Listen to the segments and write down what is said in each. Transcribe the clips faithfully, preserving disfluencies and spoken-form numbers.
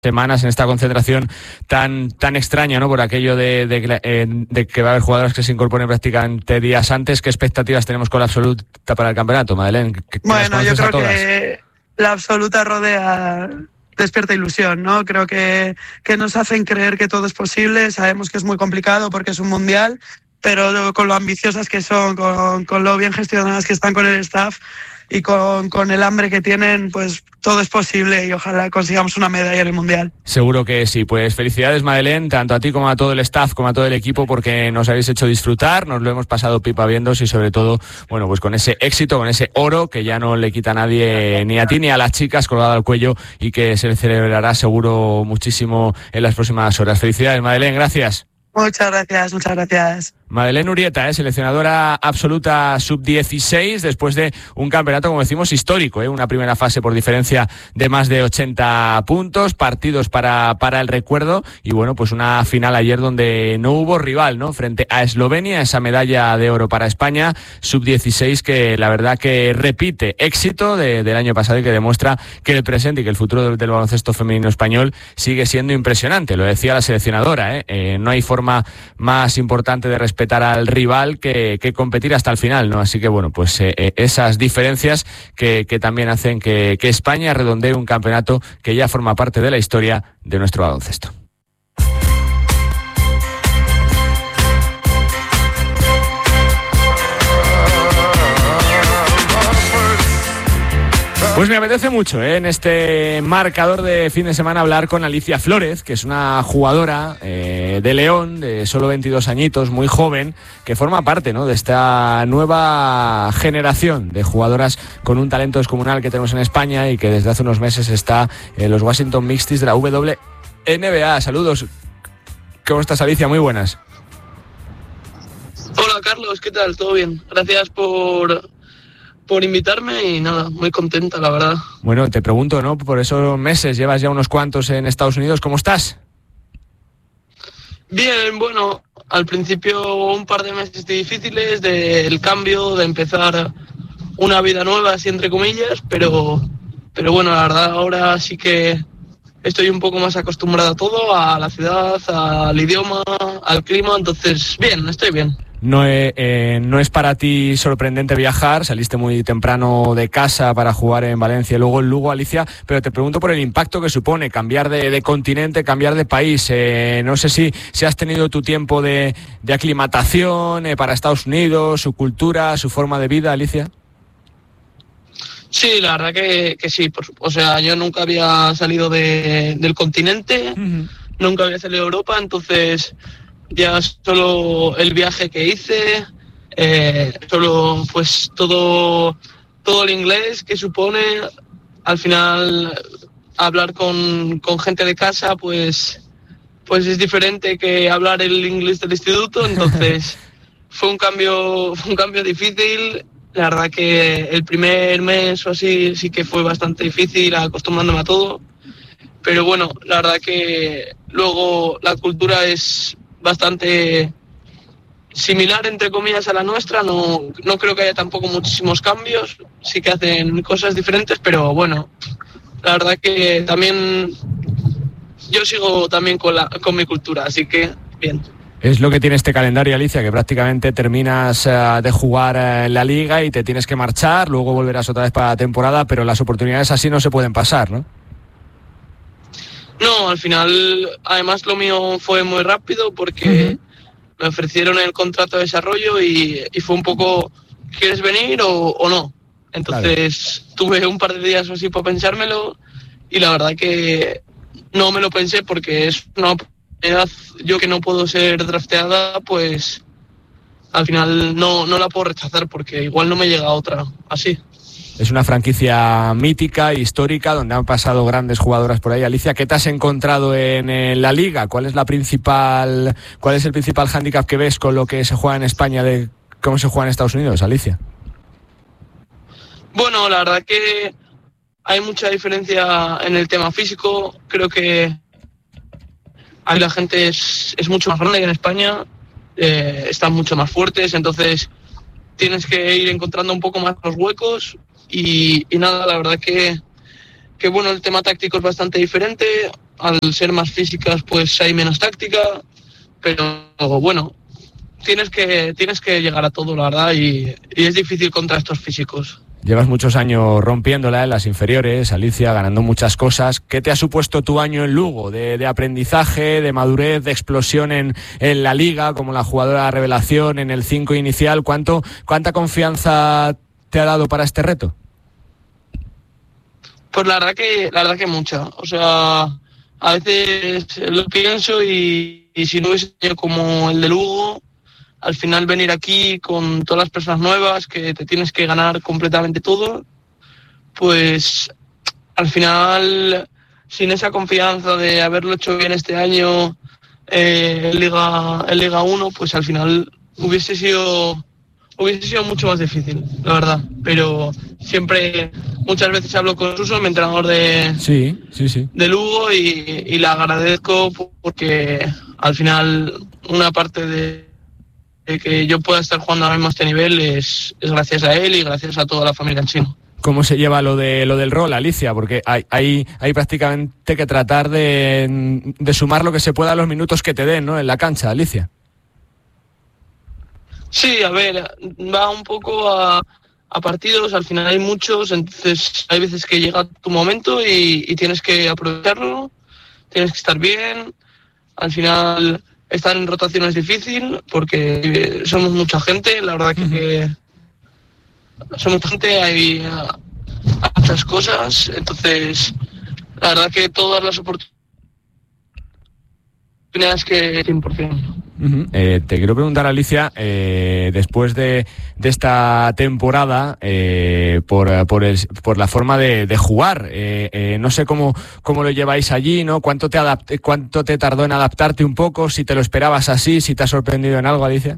semanas en esta concentración tan tan extraña, ¿no? Por aquello de, de, eh, de que va a haber jugadores que se incorporen prácticamente días antes. ¿Qué expectativas tenemos con la absoluta para el campeonato, Madeleine? ¿Qué, bueno, yo creo que la absoluta rodea despierta ilusión, ¿no? Creo que, que nos hacen creer que todo es posible. Sabemos que es muy complicado porque es un mundial, pero con lo ambiciosas que son, con, con lo bien gestionadas que están con el staff y con, con el hambre que tienen, pues todo es posible y ojalá consigamos una medalla en el Mundial. Seguro que sí. Pues felicidades, Madeleine, tanto a ti como a todo el staff, como a todo el equipo, porque nos habéis hecho disfrutar, nos lo hemos pasado pipa viéndos y sobre todo, bueno, pues con ese éxito, con ese oro que ya no le quita a nadie, ni a ti ni a las chicas, colgado al cuello, y que se celebrará seguro muchísimo en las próximas horas. Felicidades, Madeleine, gracias. Muchas gracias, muchas gracias. Madeleine Urrieta, ¿eh? seleccionadora absoluta sub dieciséis, después de un campeonato, como decimos, histórico, ¿eh? Una primera fase por diferencia de más de ochenta puntos, partidos para, para el recuerdo, y bueno, pues una final ayer donde no hubo rival, ¿no? Frente a Eslovenia, esa medalla de oro para España, sub dieciséis, que la verdad que repite éxito de, del año pasado y que demuestra que el presente y que el futuro del, del baloncesto femenino español sigue siendo impresionante. Lo decía la seleccionadora, ¿eh? Eh, no hay forma más importante de respetar al rival que, que competir hasta el final, ¿no? Así que bueno, pues eh, esas diferencias que, que también hacen que, que España redondee un campeonato que ya forma parte de la historia de nuestro baloncesto. Pues me apetece mucho, ¿eh? en este marcador de fin de semana hablar con Alicia Flórez, que es una jugadora eh, de León, de solo veintidós añitos, muy joven, que forma parte, ¿no? de esta nueva generación de jugadoras con un talento descomunal que tenemos en España y que desde hace unos meses está en los Washington Mixties de la W N B A. Saludos. ¿Cómo estás, Alicia? Muy buenas. Hola, Carlos. ¿Qué tal? ¿Todo bien? Gracias por... por invitarme y nada, muy contenta, la verdad. Bueno, te pregunto, ¿no? Por esos meses, llevas ya unos cuantos en Estados Unidos, ¿cómo estás? Bien, bueno, al principio un par de meses difíciles del cambio, de empezar una vida nueva, así entre comillas, pero, pero bueno, la verdad ahora sí que estoy un poco más acostumbrada a todo, a la ciudad, al idioma, al clima, entonces bien, estoy bien. No, eh, eh, no es para ti sorprendente viajar, saliste muy temprano de casa para jugar en Valencia y luego en Lugo, Alicia, pero te pregunto por el impacto que supone cambiar de, de continente, cambiar de país. Eh, no sé si, si has tenido tu tiempo de, de aclimatación eh, para Estados Unidos, su cultura, su forma de vida, Alicia. Sí, la verdad que, que sí, por, o sea, yo nunca había salido de, del continente, uh-huh. nunca había salido de Europa, entonces... ya solo el viaje que hice, eh, solo pues todo todo el inglés que supone, al final hablar con, con gente de casa pues pues es diferente que hablar el inglés del instituto, entonces fue un cambio fue un cambio difícil. La verdad que el primer mes o así sí que fue bastante difícil acostumbrándome a todo, pero bueno, la verdad que luego la cultura es bastante similar, entre comillas, a la nuestra. No, no creo que haya tampoco muchísimos cambios, sí que hacen cosas diferentes, pero bueno, la verdad que también yo sigo también con, la, con mi cultura, así que bien. Es lo que tiene este calendario, Alicia, que prácticamente terminas uh, de jugar uh, en la liga y te tienes que marchar, luego volverás otra vez para la temporada, pero las oportunidades así no se pueden pasar, ¿no? No, al final, además lo mío fue muy rápido porque uh-huh. me ofrecieron el contrato de desarrollo y, y fue un poco, ¿quieres venir o, o no? Entonces claro. Tuve un par de días así para pensármelo y la verdad que no me lo pensé porque es una oportunidad, yo que no puedo ser drafteada, pues al final no, no la puedo rechazar porque igual no me llega otra así. Es una franquicia mítica, histórica, donde han pasado grandes jugadoras por ahí. Alicia, ¿qué te has encontrado en, en la liga? ¿Cuál es la principal, cuál es el principal hándicap que ves con lo que se juega en España de cómo se juega en Estados Unidos, Alicia? Bueno, la verdad que hay mucha diferencia en el tema físico. Creo que ahí la gente es, es mucho más grande que en España, eh, están mucho más fuertes, entonces tienes que ir encontrando un poco más los huecos. Y, y nada, la verdad que, que bueno, el tema táctico es bastante diferente. al ser más físicas pues hay menos táctica, pero bueno, tienes que tienes que llegar a todo, la verdad, y, y es difícil contra estos físicos. Llevas muchos años rompiéndola en las inferiores, Alicia, ganando muchas cosas. ¿Qué te ha supuesto tu año en Lugo? De, de aprendizaje, de madurez, de explosión en, en la liga, como la jugadora revelación en el cinco inicial. ¿Cuánto, ¿Cuánta confianza te ha dado para este reto? Pues la verdad que la verdad que mucha. O sea, a veces lo pienso y, y si no hubiese sido como el de Lugo, al final venir aquí con todas las personas nuevas, que te tienes que ganar completamente todo, pues al final, sin esa confianza de haberlo hecho bien este año eh, en Liga, en Liga uno, pues al final hubiese sido, hubiese sido mucho más difícil, la verdad. Pero siempre, muchas veces hablo con Suso, mi entrenador de, sí, sí, sí. de Lugo, y, y le agradezco porque al final una parte de que yo pueda estar jugando ahora mismo a este nivel es, es gracias a él y gracias a toda la familia en Chino. ¿Cómo se lleva lo de lo del rol, Alicia? Porque hay, hay, hay prácticamente que tratar de, de sumar lo que se pueda a los minutos que te den, ¿no?, en la cancha, Alicia. Sí, a ver, va un poco a, a partidos, al final hay muchos, entonces hay veces que llega tu momento y, y tienes que aprovecharlo, tienes que estar bien, al final estar en rotación es difícil porque somos mucha gente, la verdad que, que somos mucha gente, hay muchas cosas, entonces la verdad que todas las oportunidades que cien por ciento. Uh-huh. Eh, te quiero preguntar, Alicia, eh, después de, de esta temporada, eh, por, por, el, por la forma de, de jugar, eh, eh, no sé cómo, cómo lo lleváis allí, ¿no? ¿Cuánto te, adapt- ¿Cuánto te tardó en adaptarte un poco? Si te lo esperabas así, si te ha sorprendido en algo, Alicia.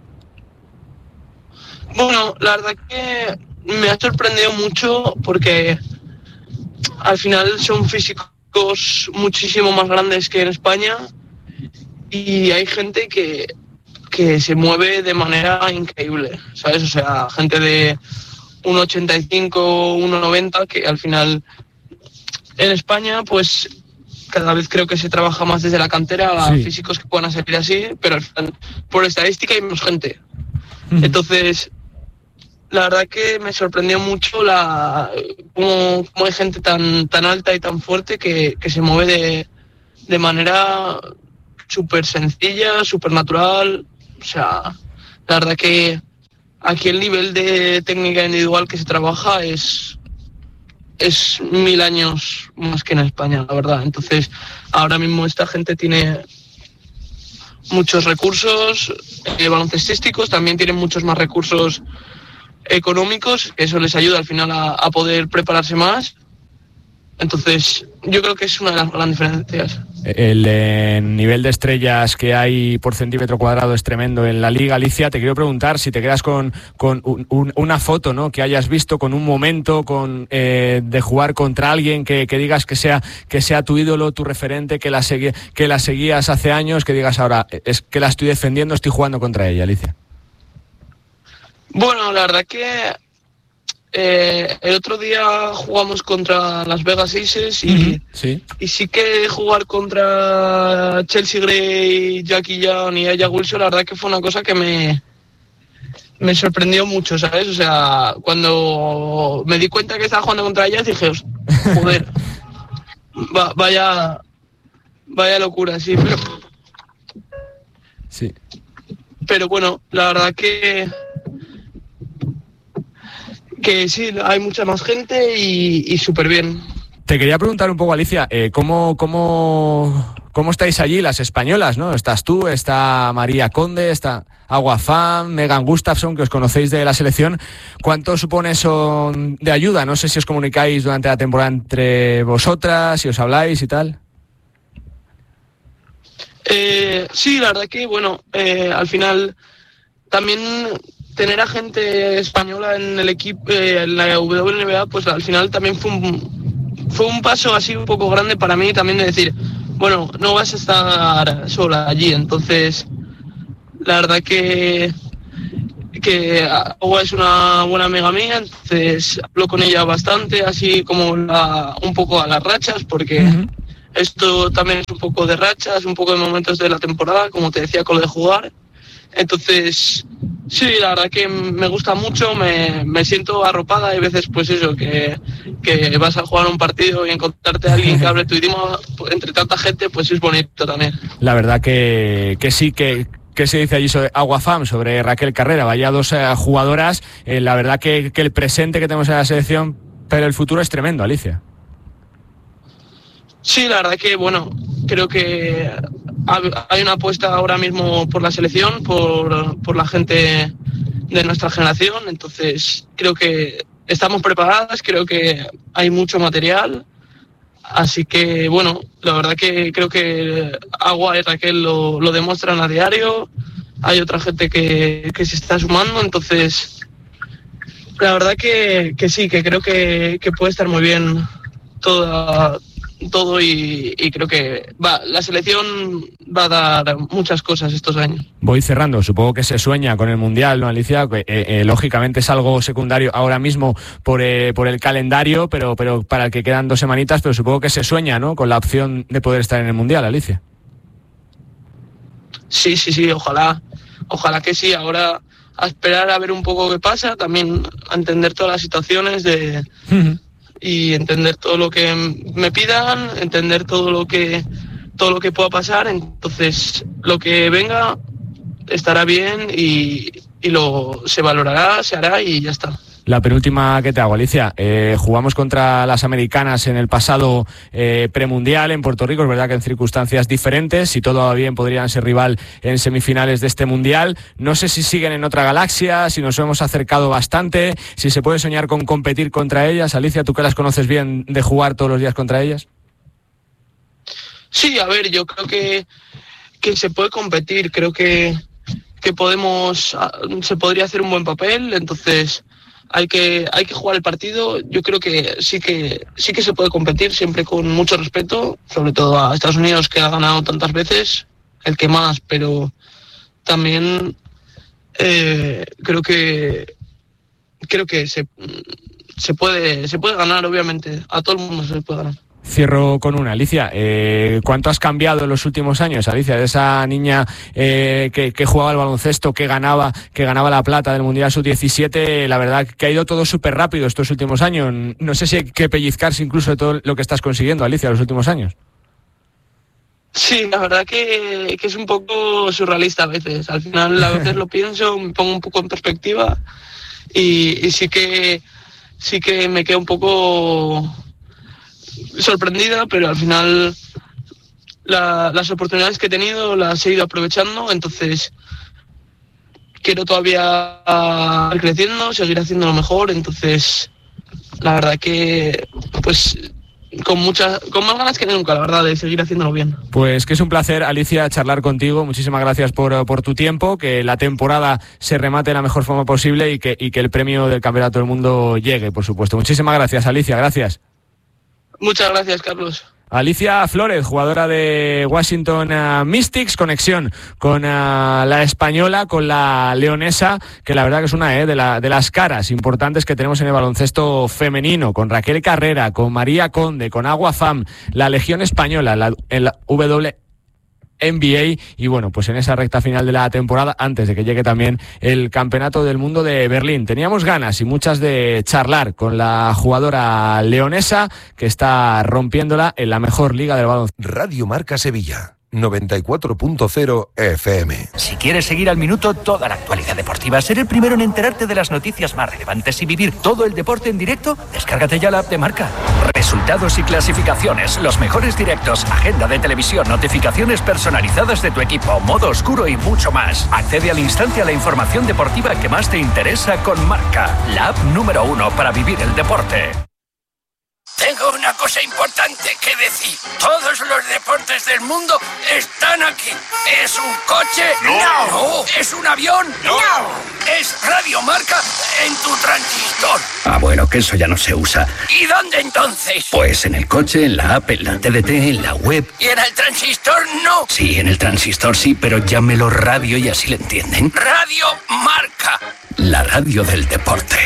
Bueno, la verdad que me ha sorprendido mucho porque al final son físicos muchísimo más grandes que en España. Y hay gente que, que se mueve de manera increíble, ¿sabes? O sea, gente de uno ochenta y cinco, uno noventa, que al final en España, pues cada vez creo que se trabaja más desde la cantera a sí. Físicos que puedan salir así, pero al final, por estadística hay menos gente. Uh-huh. Entonces, la verdad que me sorprendió mucho la cómo, cómo hay gente tan, tan alta y tan fuerte que, que se mueve de, de manera súper sencilla, súper natural. O sea, la verdad que aquí el nivel de técnica individual que se trabaja es es mil años más que en España, la verdad. Entonces, ahora mismo esta gente tiene muchos recursos eh, baloncestísticos, también tienen muchos más recursos económicos, que eso les ayuda al final a, a poder prepararse más. Entonces, yo creo que es una de las grandes diferencias. El eh, nivel de estrellas que hay por centímetro cuadrado es tremendo en la liga, Alicia. Te quiero preguntar si te quedas con, con un, un, una foto, ¿no?, que hayas visto, con un momento con eh, de jugar contra alguien que, que digas que sea que sea tu ídolo, tu referente, que la, segui, que la seguías hace años, que digas ahora, es que la estoy defendiendo, estoy jugando contra ella, Alicia. Bueno, la verdad que Eh, el otro día jugamos contra Las Vegas Aces y, uh-huh. sí. y sí que jugar contra Chelsea Gray, Jackie Young y Aya Wilson, la verdad que fue una cosa que me, me sorprendió mucho, ¿sabes? O sea, cuando me di cuenta que estaba jugando contra ellas dije, joder, va, vaya, vaya locura, sí, pero... Sí. Pero bueno, la verdad que... que sí, hay mucha más gente y, y súper bien. Te quería preguntar un poco, Alicia, eh, ¿cómo, cómo, ¿cómo estáis allí las españolas, ¿no? Estás tú, está María Conde, está Agua Fan, Megan Gustafsson, que os conocéis de la selección. ¿Cuánto supone eso de ayuda? No sé si os comunicáis durante la temporada entre vosotras, si os habláis y tal. Eh, sí, la verdad que, bueno, eh, al final también... tener a gente española en el equipo, eh, en la W N B A, pues al final también fue un, fue un paso así un poco grande para mí también de decir, bueno, no vas a estar sola allí. Entonces, la verdad que que Agua es una buena amiga mía, entonces hablo con ella bastante, así como la, un poco a las rachas, porque uh-huh. esto también es un poco de rachas, un poco de momentos de la temporada, como te decía, con lo de jugar. Entonces, sí, la verdad que me gusta mucho, me, me siento arropada. Hay veces, pues eso, que, que vas a jugar un partido y encontrarte a alguien que hable tu idioma entre tanta gente, pues es bonito también. La verdad que, que sí, que... ¿Qué se dice allí sobre Aguafam, sobre Raquel Carrera? Vaya dos eh, jugadoras. Eh, la verdad que, que el presente que tenemos en la selección, pero el futuro es tremendo, Alicia. Sí, la verdad que, bueno, creo que hay una apuesta ahora mismo por la selección, por, por la gente de nuestra generación. Entonces, creo que estamos preparadas, creo que hay mucho material. Así que, bueno, la verdad que creo que Agua y Raquel lo, lo demuestran a diario. Hay otra gente que, que se está sumando, entonces la verdad que, que sí, que creo que, que puede estar muy bien toda, todo y, y creo que va, la selección va a dar muchas cosas estos años. Voy cerrando, supongo que se sueña con el Mundial, ¿no, Alicia? Eh, eh, lógicamente es algo secundario ahora mismo por, eh, por el calendario, pero, pero para el que quedan dos semanitas, pero supongo que se sueña, ¿no?, con la opción de poder estar en el Mundial, Alicia. Sí, sí, sí, ojalá, ojalá que sí. Ahora a esperar a ver un poco qué pasa, también a entender todas las situaciones de... Uh-huh. Y entender todo lo que me pidan, entender todo lo que todo lo que pueda pasar. Entonces, lo que venga estará bien y, y lo se valorará, se hará y ya está. La penúltima que te hago, Alicia. Eh, jugamos contra las americanas en el pasado eh, premundial en Puerto Rico. Es verdad que en circunstancias diferentes. Si todo va bien, podrían ser rival en semifinales de este mundial. No sé si siguen en otra galaxia, si nos hemos acercado bastante, si se puede soñar con competir contra ellas. Alicia, tú que las conoces bien, de jugar todos los días contra ellas. Sí, a ver, yo creo que, que se puede competir. Creo que, que podemos, se podría hacer un buen papel. Entonces... Hay que hay que jugar el partido. Yo creo que sí que sí que se puede competir, siempre con mucho respeto, sobre todo a Estados Unidos, que ha ganado tantas veces, el que más, pero también eh, creo que creo que se se puede se puede ganar, obviamente, a todo el mundo se puede ganar. Cierro con una, Alicia. Eh, ¿Cuánto has cambiado en los últimos años, Alicia? De esa niña eh, que, que jugaba al baloncesto, que ganaba que ganaba la plata del Mundial sub diecisiete, la verdad que ha ido todo súper rápido estos últimos años. No sé si hay que pellizcarse incluso de todo lo que estás consiguiendo, Alicia, en los últimos años. Sí, la verdad que, que es un poco surrealista a veces. Al final a veces lo pienso, me pongo un poco en perspectiva y, y sí que sí que me quedo un poco sorprendida, pero al final la, las oportunidades que he tenido las he ido aprovechando, entonces quiero todavía ir creciendo, seguir haciendo lo mejor, entonces la verdad que pues con muchas, con más ganas que nunca, la verdad, de seguir haciéndolo bien. Pues que es un placer, Alicia, charlar contigo. Muchísimas gracias por, por tu tiempo, que la temporada se remate de la mejor forma posible y que, y que el premio del Campeonato del Mundo llegue, por supuesto. Muchísimas gracias, Alicia, gracias. Muchas gracias, Carlos. Alicia Flores, jugadora de Washington uh, Mystics, conexión con uh, la española, con la leonesa, que la verdad que es una eh, de, la, de las caras importantes que tenemos en el baloncesto femenino, con Raquel Carrera, con María Conde, con Aguafam, la Legión Española, la, la W N B A, y bueno, pues en esa recta final de la temporada, antes de que llegue también el Campeonato del Mundo de Berlín. Teníamos ganas y muchas de charlar con la jugadora leonesa que está rompiéndola en la mejor liga del baloncesto. Radio Marca Sevilla, noventa y cuatro punto cero F M. Si quieres seguir al minuto toda la actualidad deportiva, ser el primero en enterarte de las noticias más relevantes y vivir todo el deporte en directo, descárgate ya la app de Marca. Resultados y clasificaciones, los mejores directos, agenda de televisión, notificaciones personalizadas de tu equipo, modo oscuro y mucho más. Accede al instante a la información deportiva que más te interesa con Marca, la app número uno para vivir el deporte. Tengo una cosa importante que decir. Todos los deportes del mundo están aquí. ¿Es un coche? No. No. ¿Es un avión? No. Es Radio Marca en tu transistor. Ah, bueno, que eso ya no se usa. ¿Y dónde entonces? Pues en el coche, en la app, en la T D T, en la web. ¿Y en el transistor no? Sí, en el transistor sí, pero llámelo radio y así le entienden. Radio Marca. La radio del deporte.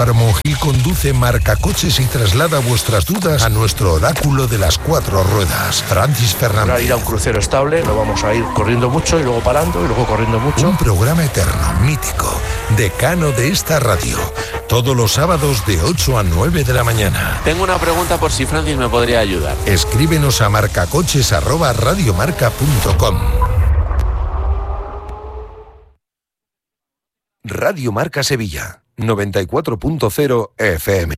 Álvaro Monjil conduce Marcacoches y traslada vuestras dudas a nuestro oráculo de las cuatro ruedas, Francis Fernández. Para ir a un crucero estable, no vamos a ir corriendo mucho y luego parando y luego corriendo mucho. Un programa eterno, mítico, decano de esta radio. Todos los sábados de ocho a nueve de la mañana. Tengo una pregunta por si Francis me podría ayudar. Escríbenos a marcacoches arroba radiomarca punto com. Radio Marca Sevilla, noventa y cuatro punto cero F M.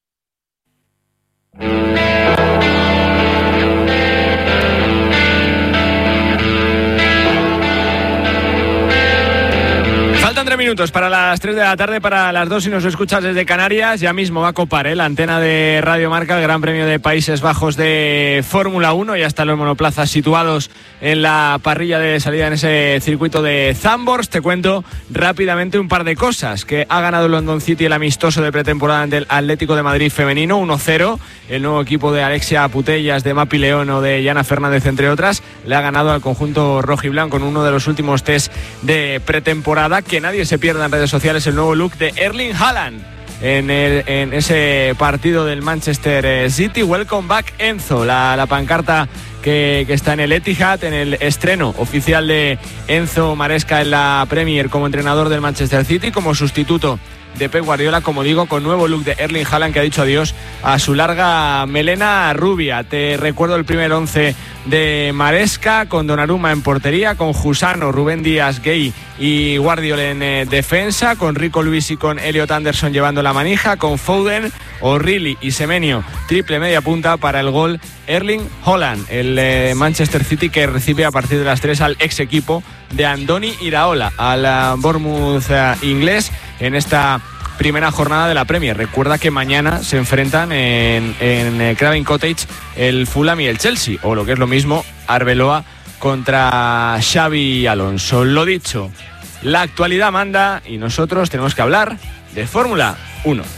Faltan tres minutos para las tres de la tarde, para las dos si nos escuchas desde Canarias. Ya mismo va a copar ¿eh? la antena de Radio Marca, el Gran Premio de Países Bajos de Fórmula uno. Ya están los monoplazas situados en la parrilla de salida en ese circuito de Zandvoort. Te cuento rápidamente un par de cosas. Que ha ganado el London City el amistoso de pretemporada del Atlético de Madrid femenino, uno cero. El nuevo equipo de Alexia Putellas, de Mapi León o de Yana Fernández, entre otras, le ha ganado al conjunto rojiblanco en uno de los últimos test de pretemporada. Que nadie se pierda en redes sociales el nuevo look de Erling Haaland en, el, en ese partido del Manchester City. Welcome back Enzo, la, la pancarta que, que está en el Etihad, en el estreno oficial de Enzo Maresca en la Premier como entrenador del Manchester City, como sustituto de Pep Guardiola, como digo, con nuevo look de Erling Haaland, que ha dicho adiós a su larga melena rubia. Te recuerdo el primer once de Maresca, con Donnarumma en portería, con Jusano, Rubén Díaz, Gay y Guardiola en eh, defensa, con Rico Lewis y con Elliot Anderson llevando la manija, con Foden, O'Reilly y Semenyo triple media punta para el gol Erling Haaland, el eh, Manchester City, que recibe a partir de las tres al ex equipo de Andoni Iraola, al uh, Bournemouth uh, inglés, en esta primera jornada de la Premier. Recuerda que mañana se enfrentan en, en eh, Craven Cottage el Fulham y el Chelsea, o lo que es lo mismo, Arbeloa contra Xavi Alonso. Lo dicho, la actualidad manda y nosotros tenemos que hablar de Fórmula uno.